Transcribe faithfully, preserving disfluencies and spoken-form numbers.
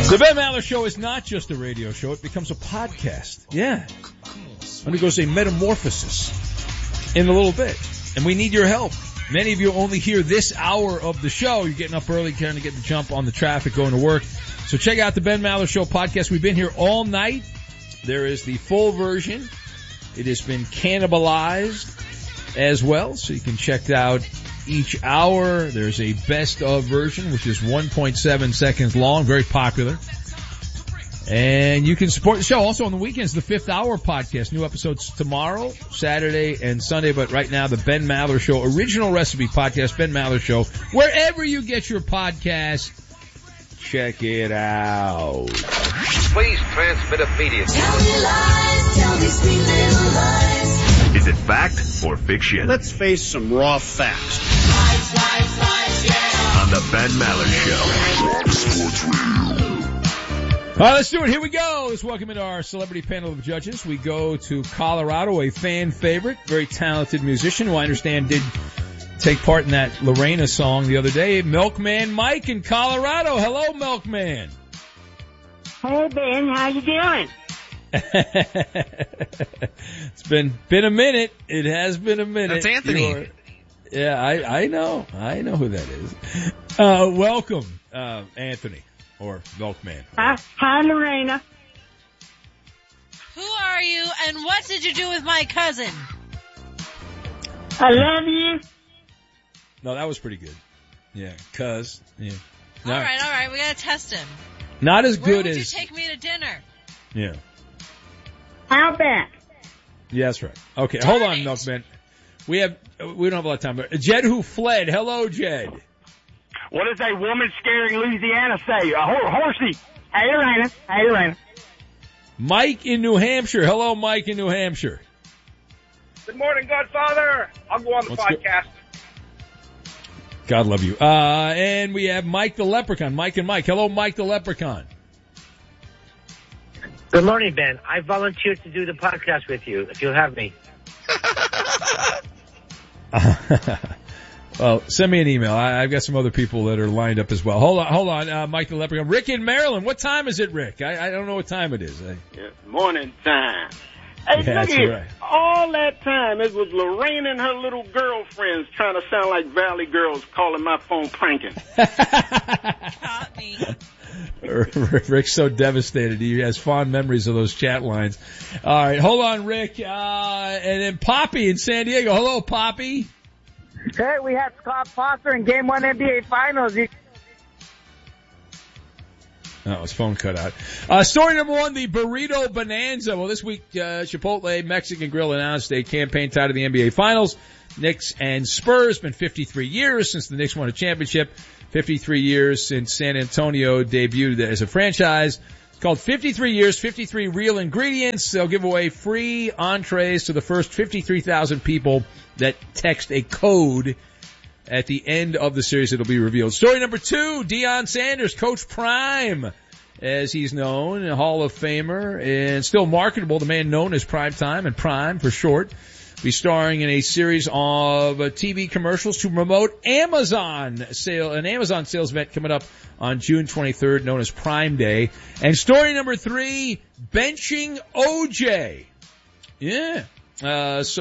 The Ben Maller Show is not just a radio show. It becomes a podcast. Yeah. Undergoes a metamorphosis in a little bit. And we need your help. Many of you only hear this hour of the show. You're getting up early, trying to get the jump on the traffic going to work. So check out the Ben Maller Show podcast. We've been here all night. There is the full version. It has been cannibalized as well. So you can check out each hour. There's a best of version, which is one point seven seconds long, very popular. And you can support the show also on the weekends, the fifth hour podcast. New episodes tomorrow, Saturday, and Sunday. But right now, the Ben Maller Show original recipe podcast, Ben Maller Show, wherever you get your podcast, check it out. Please transmit immediately. Tell me lies, tell me sweet little lies. Is it fact or fiction? Let's face some raw facts. Lies, lies, lies, yeah. On the Ben Maller Show. All right, let's do it. Here we go. Let's welcome in our celebrity panel of judges. We go to Colorado, a fan favorite, very talented musician who I understand did take part in that Lorena song the other day. Milkman Mike in Colorado. Hello, Milkman. Hey, Ben. How you doing? It's been been a minute. It has been a minute. That's Anthony. You're, yeah, I, I know. I know who that is. Uh, welcome, uh, Anthony. Or Milkman. Hi, hi, Lorena. Who are you, and what did you do with my cousin? I love you. No, that was pretty good. Yeah, cuz. Yeah. All Not, right, all right, we gotta test him. Not as Where good would as. you take me to dinner? Yeah. Out back. Yeah, that's right. Okay, hold Darn on, it. Milkman. We have we don't have a lot of time. But Jed who fled. Hello, Jed. What does a woman scaring Louisiana say? A ho- horsey. Hey, Lorena. Hey, Lorena. Mike in New Hampshire. Hello, Mike in New Hampshire. Good morning, Godfather. I'll go on the What's podcast. God love you. Uh, and we have Mike the Leprechaun. Mike and Mike. Hello, Mike the Leprechaun. Good morning, Ben. I volunteered to do the podcast with you, if you'll have me. Well, send me an email. I, I've got some other people that are lined up as well. Hold on, hold on, uh, Mike the Leprechaun. Rick in Maryland. What time is it, Rick? I, I don't know what time it is. I, Yeah, morning time. Hey, Yeah, look that's at it. right. All that time, it was Lorraine and her little girlfriends trying to sound like Valley girls calling my phone pranking. Caught me. Rick's so devastated. He has fond memories of those chat lines. All right, hold on, Rick. Uh, and then Poppy in San Diego. Hello, Poppy. Hey, we had Scott Foster in Game One N B A Finals. You- Oh, his phone cut out. Uh, story number one, the Burrito Bonanza. Well, this week, uh, Chipotle Mexican Grill announced a campaign tied to the N B A Finals. Knicks and Spurs. Been fifty-three years since the Knicks won a championship. fifty-three years since San Antonio debuted as a franchise. It's called fifty-three years, fifty-three real ingredients. They'll give away free entrees to the first fifty-three thousand people that text a code. At the end of the series, it'll be revealed. Story number two, Deion Sanders, Coach Prime, as he's known, a Hall of Famer, and still marketable, the man known as Prime Time and Prime for short, be starring in a series of uh, T V commercials to promote Amazon sale, an Amazon sales event coming up on June twenty-third, known as Prime Day. And story number three, benching O J. Yeah. Uh, so